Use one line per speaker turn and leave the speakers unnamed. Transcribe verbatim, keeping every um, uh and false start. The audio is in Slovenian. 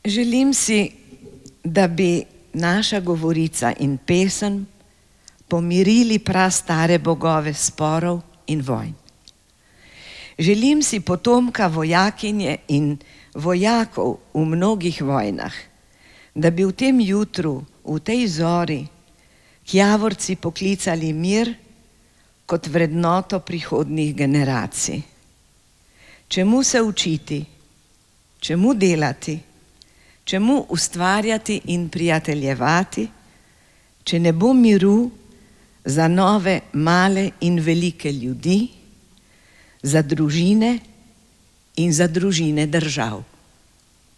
Želim si, da bi naša govorica in pesem pomirili prastare bogove sporov in vojn. Želim si potomka vojakinje in vojakov v mnogih vojnah, da bi v tem jutru, v tej zori, Kjavorci poklicali mir kot vrednoto prihodnjih generacij. Čemu se učiti, čemu delati, čemu ustvarjati in prijateljevati, če ne bo miru za nove male in velike ljudi, za družine in za družine držav.